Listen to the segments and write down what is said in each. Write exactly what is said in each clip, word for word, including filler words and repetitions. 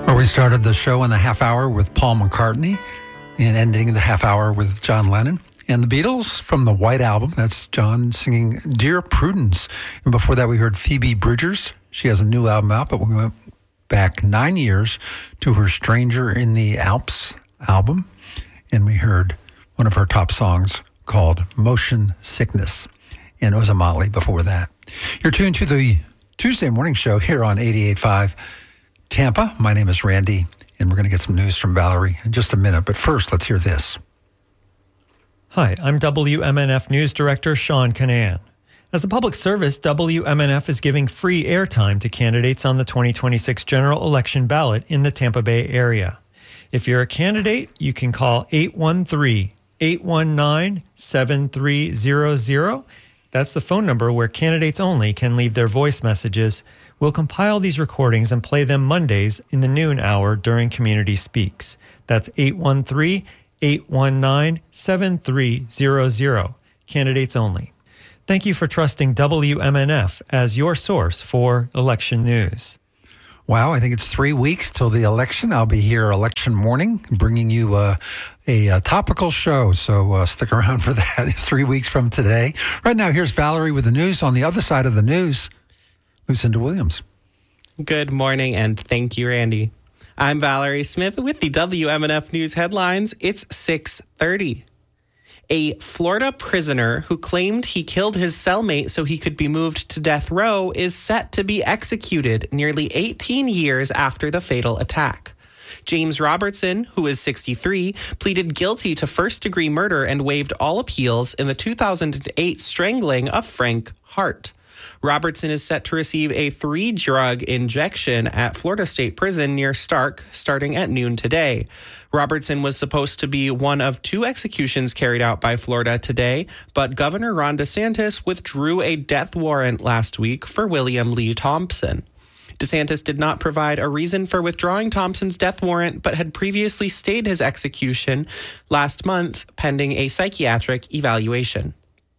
Where we started the show in the half hour with Paul McCartney and ending the half hour with John Lennon. And the Beatles from the White Album, that's John singing Dear Prudence. And before that we heard Phoebe Bridgers. She has a new album out, but we went back nine years to her Stranger in the Alps album. And we heard one of her top songs called Motion Sickness. And it was a Motley before that. You're tuned to the Tuesday morning show here on eighty-eight point five Tampa. My name is Randy, and we're going to get some news from Valerie in just a minute. But first, let's hear this. Hi, I'm W M N F News Director Sean Canan. As a public service, W M N F is giving free airtime to candidates on the twenty twenty-six general election ballot in the Tampa Bay area. If you're a candidate, you can call eight one three, eight one nine, seven three zero zero. That's the phone number where candidates only can leave their voice messages. We'll compile these recordings and play them Mondays in the noon hour during Community Speaks. That's eight one three, eight one nine, seven three zero zero. Candidates only. Thank you for trusting W M N F as your source for election news. Wow, I think it's three weeks till the election. I'll be here election morning bringing you uh, a, a topical show, so uh, stick around for that. It's three weeks from today. Right now, here's Valerie with the news. On the other side of the news, Lucinda Williams. Good morning, and thank you, Randy. I'm Valerie Smith with the W M N F News headlines. It's six thirty. A Florida prisoner who claimed he killed his cellmate so he could be moved to death row is set to be executed nearly eighteen years after the fatal attack. James Robertson, who is sixty-three, pleaded guilty to first-degree murder and waived all appeals in the two thousand eight strangling of Frank Hart. Robertson is set to receive a three-drug injection at Florida State Prison near Stark starting at noon today. Robertson was supposed to be one of two executions carried out by Florida today, but Governor Ron DeSantis withdrew a death warrant last week for William Lee Thompson. DeSantis did not provide a reason for withdrawing Thompson's death warrant, but had previously stayed his execution last month pending a psychiatric evaluation.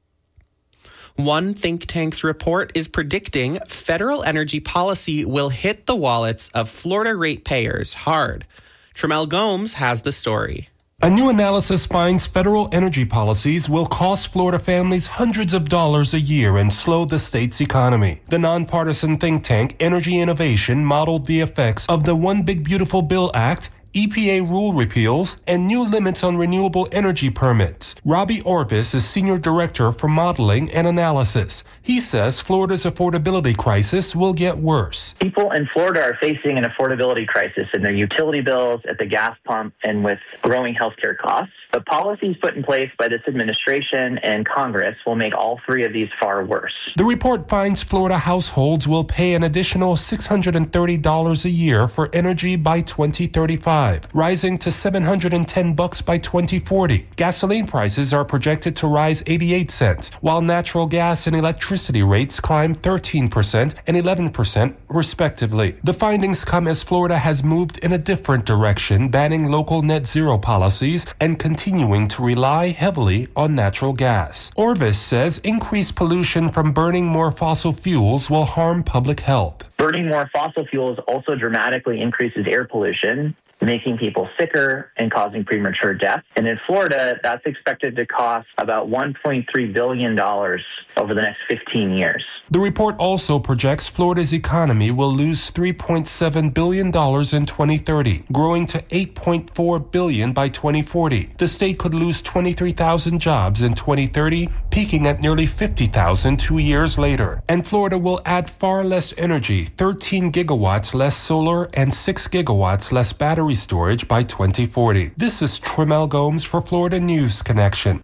One think tank's report is predicting federal energy policy will hit the wallets of Florida ratepayers hard. Tremel Gomes has the story. A new analysis finds federal energy policies will cost Florida families hundreds of dollars a year and slow the state's economy. The nonpartisan think tank Energy Innovation modeled the effects of the One Big Beautiful Bill Act, E P A rule repeals, and new limits on renewable energy permits. Robbie Orvis is Senior Director for Modeling and Analysis. He says Florida's affordability crisis will get worse. People in Florida are facing an affordability crisis in their utility bills, at the gas pump, and with growing healthcare costs. The policies put in place by this administration and Congress will make all three of these far worse. The report finds Florida households will pay an additional six hundred thirty dollars a year for energy by twenty thirty-five, rising to seven hundred ten bucks by twenty forty. Gasoline prices are projected to rise eighty-eight cents, while natural gas and electricity rates climb thirteen percent and eleven percent, respectively. The findings come as Florida has moved in a different direction, banning local net zero policies and continuing to rely heavily on natural gas. Orvis says increased pollution from burning more fossil fuels will harm public health. Burning more fossil fuels also dramatically increases air pollution, making people sicker and causing premature death. And in Florida, that's expected to cost about one point three billion dollars over the next fifteen years. The report also projects Florida's economy will lose three point seven billion dollars in twenty thirty, growing to eight point four billion dollars by twenty forty. The state could lose twenty-three thousand jobs in twenty thirty, peaking at nearly fifty thousand two years later. And Florida will add far less energy, thirteen gigawatts less solar and six gigawatts less battery storage by twenty forty. This is Tremel Gomes for Florida News Connection.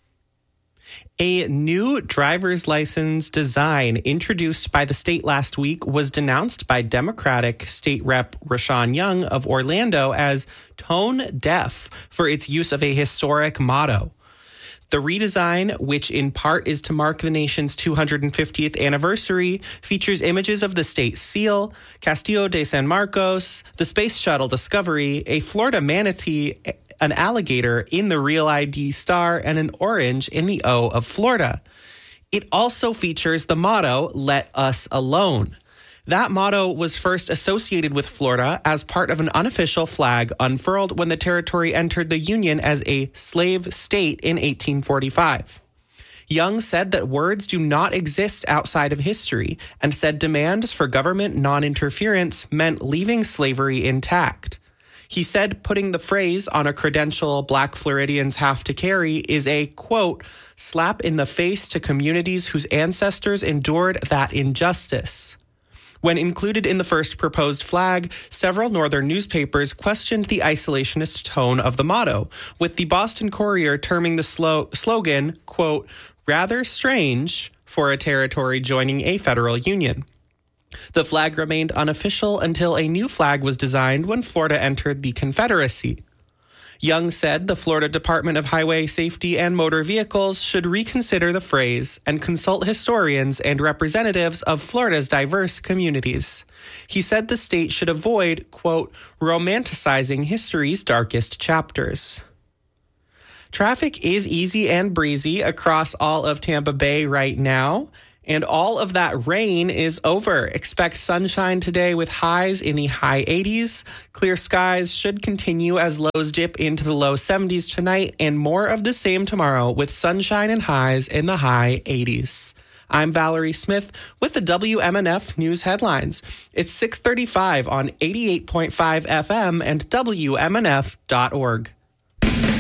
A new driver's license design introduced by the state last week was denounced by Democratic State Rep Rashawn Young of Orlando as tone deaf for its use of a historic motto. The redesign, which in part is to mark the nation's two hundred fiftieth anniversary, features images of the state seal, Castillo de San Marcos, the Space Shuttle Discovery, a Florida manatee, an alligator in the Real I D star, and an orange in the O of Florida. It also features the motto, "Let us alone." That motto was first associated with Florida as part of an unofficial flag unfurled when the territory entered the Union as a slave state in eighteen forty-five. Young said that words do not exist outside of history and said demands for government non-interference meant leaving slavery intact. He said putting the phrase on a credential Black Floridians have to carry is a, quote, slap in the face to communities whose ancestors endured that injustice. When included in the first proposed flag, several northern newspapers questioned the isolationist tone of the motto, with the Boston Courier terming the slo- slogan, quote, rather strange for a territory joining a federal union. The flag remained unofficial until a new flag was designed when Florida entered the Confederacy. Young said the Florida Department of Highway Safety and Motor Vehicles should reconsider the phrase and consult historians and representatives of Florida's diverse communities. He said the state should avoid, quote, romanticizing history's darkest chapters. Traffic is easy and breezy across all of Tampa Bay right now. And all of that rain is over. Expect sunshine today with highs in the high eighties. Clear skies should continue as lows dip into the low seventies tonight, and more of the same tomorrow with sunshine and highs in the high eighties. I'm Valerie Smith with the W M N F News Headlines. It's six thirty-five on eighty-eight point five F M and W M N F dot org.